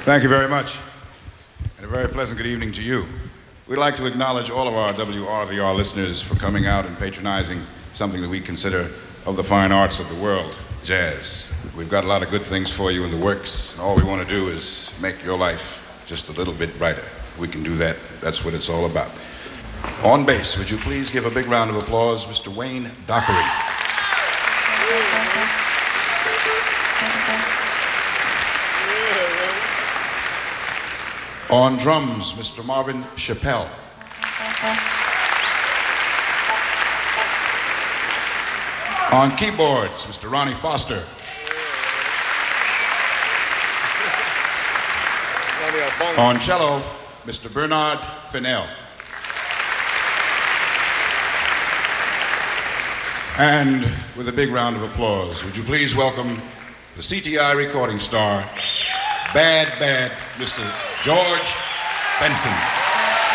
Thank you very much, and a very pleasant good evening to you. We'd like to acknowledge all of our WRVR listeners for coming out and patronizing something that we consider of the fine arts of the world, jazz. We've got a lot of good things for you in the works, and all we want to do is make your life just a little bit brighter. If we can do that, that's what it's all about. On bass, would you please give a big round of applause, Mr. Wayne Dockery. On drums, Mr. Marvin Chappell. On keyboards, Mr. Ronnie Foster. On cello, Mr. Bernard Fennell. And with a big round of applause, would you please welcome the CTI recording star, Bad, Mr. George Benson.